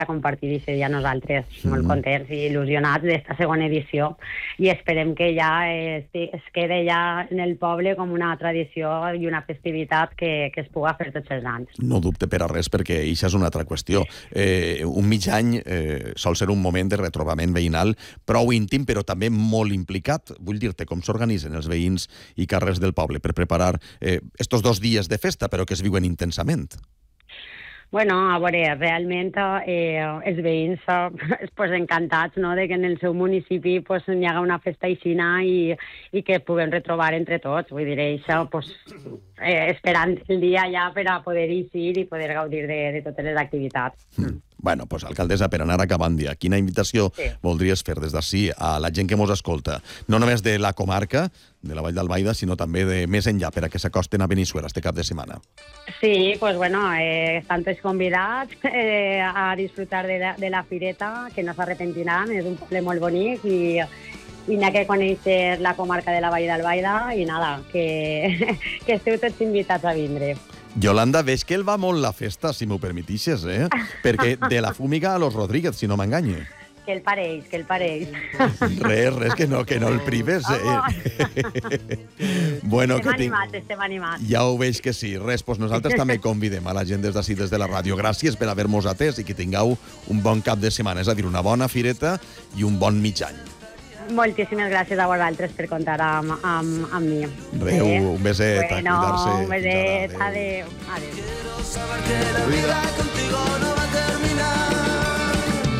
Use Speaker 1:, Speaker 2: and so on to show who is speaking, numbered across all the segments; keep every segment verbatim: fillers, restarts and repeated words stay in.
Speaker 1: a compartir aquest dia nosaltres, mm. molt contents i il·lusionats d'esta segona edició, i esperem que ja es, es quede ja en el poble com una tradició i una festivitat que, que es puga fer tots els anys.
Speaker 2: No dubte per a res, perquè això és una altra qüestió. Eh, un mig any eh, sol ser un moment de retrobament veïnal prou íntim, però també molt implicat. Vull dir-te, com s'organitzen els veïns i carrers del poble per preparar eh, estos dos dies de festa, però que es viuen intensament?
Speaker 1: Bueno, a veure, realment eh, els veïns eh, pues, encantats, no?, de que en el seu municipi pues, hi haga una festa aixina i, i que puguem retrobar entre tots. Vull dir, això, pues, eh, esperant el dia ja per a poder eixir i poder gaudir de, de totes les activitats.
Speaker 2: Mm. Bueno, pues, alcaldessa, per anar acabant dia, quina invitació sí. voldries fer des d'ací a la gent que mos escolta? No només de la comarca, de la Vall d'Albaida, sinó també de més enllà, per a que s'acosten a Benissuera este cap de setmana.
Speaker 1: Sí, pues bueno, eh, estan tots convidats eh, a disfrutar de la, de la fireta, que no s'arrepentiran, és un poble molt bonic i, i n'hi ha que conèixer la comarca de la Vall d'Albaida i nada, que, que esteu tots invitats a vindre.
Speaker 2: Yolanda, veig que el va molt la festa, si m'ho permetixes, eh? Perquè de la Fúmiga a los Rodríguez, si no m'enganye.
Speaker 1: Que el pareix, que el pareix.
Speaker 2: Res, res, que no, que no el prives. Eh? Bueno,
Speaker 1: estem
Speaker 2: que tinc...
Speaker 1: animats, estem animats.
Speaker 2: Ja ho veig que sí. Res, doncs nosaltres també convidem a la gent des d'ací, des de la ràdio. Gràcies per haver-nos atès i que tingueu un bon cap de setmana, és a dir, una bona fireta i un bon mig any.
Speaker 1: Moltíssimes gràcies a vosaltres per comptar amb, amb, amb mi.
Speaker 2: Adéu, eh? Un beset,
Speaker 1: bueno,
Speaker 2: a cuidar-se.
Speaker 1: Un beset, adéu. Adéu.
Speaker 3: Quiero saber que la vida contigo no va a terminar.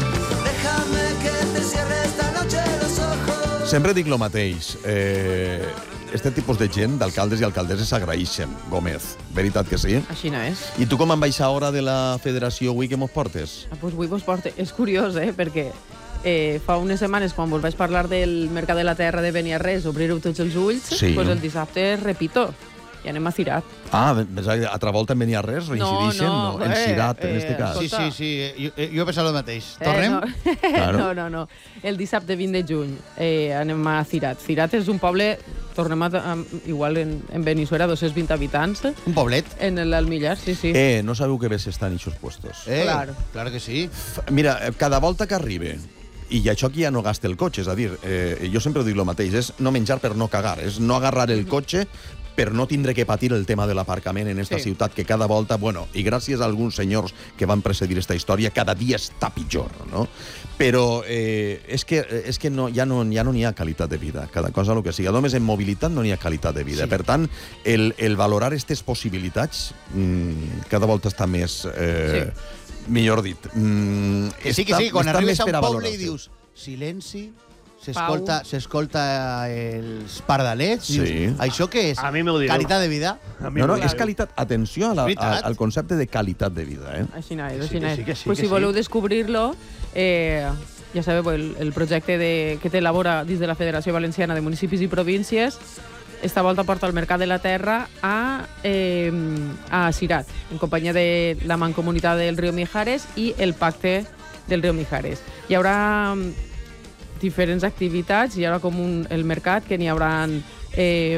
Speaker 3: Déjame que te cierre esta noche los ojos.
Speaker 2: Sempre dic lo mateix. Eh, este tipus de gent, d'alcaldes i alcaldesses, s'agraeixen, Gómez. Veritat que sí?
Speaker 4: Així no és.
Speaker 2: I tu com ambaixadora de la federació avui que mos portes?
Speaker 4: Ah, pues avui vos porte. És curiós, eh? Perquè eh, fa unes setmanes, quan vos vaig parlar del Mercat de la Terra de Beniarrés, obrir-ho tots els ulls,
Speaker 2: sí.
Speaker 4: pues el dissabte repito. I anem a Cirat.
Speaker 2: Ah, altra volta en Beniarrés? Reincidixen?
Speaker 4: No, no,
Speaker 2: no. En Cirat,
Speaker 4: eh,
Speaker 2: en este cas.
Speaker 5: Sí, sí, sí. Jo, jo he pensat el mateix. Tornem?
Speaker 4: Eh, no.
Speaker 2: Claro.
Speaker 4: no, no, no. El dissabte vint de juny eh, anem a Cirat. Cirat és un poble, tornem a, a igual en, en Benissuera, dos-cents vint habitants.
Speaker 5: Un poblet.
Speaker 4: En l'Almillar, sí, sí.
Speaker 2: Eh, no sabeu que bé s'estan eixos puestos.
Speaker 5: Eh,
Speaker 4: Claro.
Speaker 5: claro que sí.
Speaker 2: Mira, cada volta que arribe, i això aquí ja no gasta el cotxe, és a dir, eh, jo sempre dic el mateix, és no menjar per no cagar, és no agarrar el cotxe per no tindre que patir el tema de l'aparcament en esta
Speaker 4: Sí.
Speaker 2: ciutat, que cada volta, bueno, i gràcies a alguns senyors que van precedir esta història, cada dia està pitjor, no? Però eh, és que, és que no, ja no ja no n'hi ha qualitat de vida, cada cosa el que siga. Només en mobilitat no n'hi ha qualitat de vida.
Speaker 5: Sí.
Speaker 2: Per tant, el, el valorar aquestes possibilitats mmm, cada volta està més... Eh, sí. Millor dit. Mm,
Speaker 5: Que sí, que
Speaker 2: està,
Speaker 5: sí, quan
Speaker 2: està
Speaker 5: arribes
Speaker 2: més
Speaker 5: a un
Speaker 2: per
Speaker 5: poble
Speaker 2: valorar-se.
Speaker 5: i dius silenci,
Speaker 4: Pau.
Speaker 5: s'escolta s'escolta els pardalets,
Speaker 2: Sí.
Speaker 5: dius, això què és?
Speaker 6: A mi m'ho direu.
Speaker 5: Qualitat de vida?
Speaker 6: A mi
Speaker 2: No, no,
Speaker 6: m'ho
Speaker 2: és
Speaker 6: direu.
Speaker 2: qualitat. Atenció a la, a,
Speaker 5: veritat.
Speaker 2: al concepte de qualitat de vida, eh?
Speaker 4: Així no és,
Speaker 6: Sí,
Speaker 4: així no
Speaker 6: que
Speaker 4: és.
Speaker 6: sí, que sí,
Speaker 4: pues
Speaker 6: que
Speaker 4: si voleu
Speaker 6: sí.
Speaker 4: descobrir-lo, eh, ja sabeu, el, el projecte de, que t'elabora dins de la Federació Valenciana de Municipis i Províncies, esta volta porta al Mercat de la Terra a, eh, a Cirat, en companyia de la Mancomunitat del Río Mijares i el Pacte del Río Mijares. Hi haurà diferents activitats, hi haurà com un, el mercat, que n'hi haurà eh,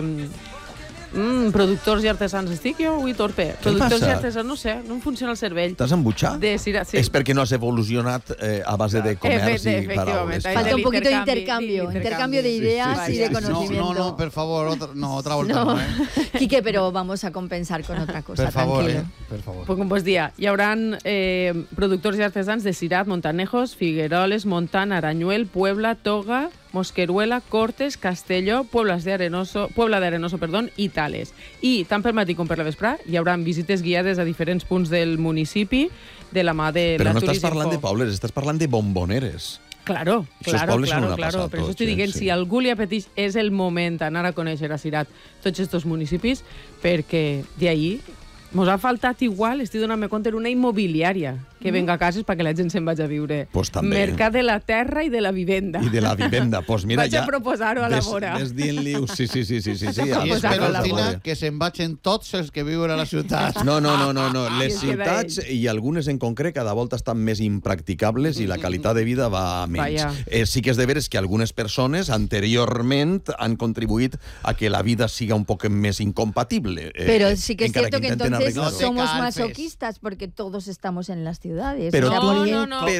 Speaker 4: mm, productors i artesans. Estic jo avui torpe.
Speaker 2: Què
Speaker 4: Productors
Speaker 2: passa?
Speaker 4: i artesans, no sé, no em funciona el cervell.
Speaker 2: T'has embutxat?
Speaker 4: De Cirat, sí.
Speaker 2: És perquè no has evolucionat eh, a base de comerç i
Speaker 4: Efectivamente.
Speaker 2: paraules.
Speaker 4: Ahí
Speaker 7: Falta
Speaker 4: del
Speaker 7: un poquito de
Speaker 4: intercambio,
Speaker 7: intercambio, intercambio de
Speaker 4: sí,
Speaker 7: ideas
Speaker 4: sí,
Speaker 7: y
Speaker 4: sí,
Speaker 7: de
Speaker 4: sí, sí.
Speaker 5: No,
Speaker 7: conocimiento.
Speaker 5: no, no, per favor, otra, no, otra volta no,
Speaker 7: No.
Speaker 5: eh?
Speaker 7: Quique, pero vamos a compensar con otra cosa,
Speaker 5: Per favor,
Speaker 7: tranquilo.
Speaker 5: eh? Per favor.
Speaker 4: Pues com vos dia, hi haurà eh, productors i artesans de Cirat, Montanejos, Figueroles, Montant, Aranyuel, Puebla, Toga, Mosqueruela, Cortes, Castelló, Pueblas de Arenoso, Puebla de Arenoso, perdó, i Tales. I tant pel matí com per la vesprà hi haurà visites guiades a diferents punts del municipi de la mà de
Speaker 2: Però
Speaker 4: la
Speaker 2: no estàs
Speaker 4: Turisme
Speaker 2: parlant de
Speaker 4: Info.
Speaker 2: pobles, estàs parlant de bomboneres.
Speaker 4: Claro,
Speaker 2: Aquests
Speaker 4: claro,
Speaker 2: pobles són
Speaker 4: claro,
Speaker 2: una
Speaker 4: claro.
Speaker 2: passada
Speaker 4: Per això
Speaker 2: tots,
Speaker 4: estic
Speaker 2: eh?
Speaker 4: dient,
Speaker 2: Sí.
Speaker 4: si algú li apeteix, és el moment d'anar a conèixer a Cirat tots aquests municipis, perquè d'ahir mos ha faltat igual, estic donant-me compte, una immobiliària que venga a cases perquè la gent se'n vagi a viure.
Speaker 2: Pues també.
Speaker 4: Mercat de la terra i de la vivenda.
Speaker 2: I de la vivenda. Pues mira,
Speaker 4: Vaig a
Speaker 2: ja...
Speaker 4: proposar-ho a la
Speaker 2: ves-
Speaker 4: vora.
Speaker 2: Ves dient-li... Sí, sí, sí, sí, sí, sí.
Speaker 4: Vaig a
Speaker 5: I
Speaker 4: proposar-ho
Speaker 5: espero,
Speaker 4: a la
Speaker 5: Alcina,
Speaker 4: vora.
Speaker 5: que se'n vagin tots els que viuen a la ciutat.
Speaker 2: No, no, no, no, no. Les
Speaker 4: I es queda
Speaker 2: ciutats, i algunes en concret, cada volta estan més impracticables i la qualitat de vida va a menys.
Speaker 4: Vaya.
Speaker 2: Eh, sí que és de veres que algunes persones anteriorment han contribuït a que la vida siga un poc més incompatible. Eh,
Speaker 7: Pero sí que es
Speaker 2: encara
Speaker 7: cierto que
Speaker 2: intenten
Speaker 7: entonces
Speaker 2: arreglar-ho.
Speaker 5: No te
Speaker 7: somos
Speaker 5: calfes.
Speaker 7: masoquistas porque todos estamos en las ciudades.
Speaker 2: Pero
Speaker 7: O sea,
Speaker 2: tú-
Speaker 7: porque-
Speaker 4: No, no, no.
Speaker 2: Pero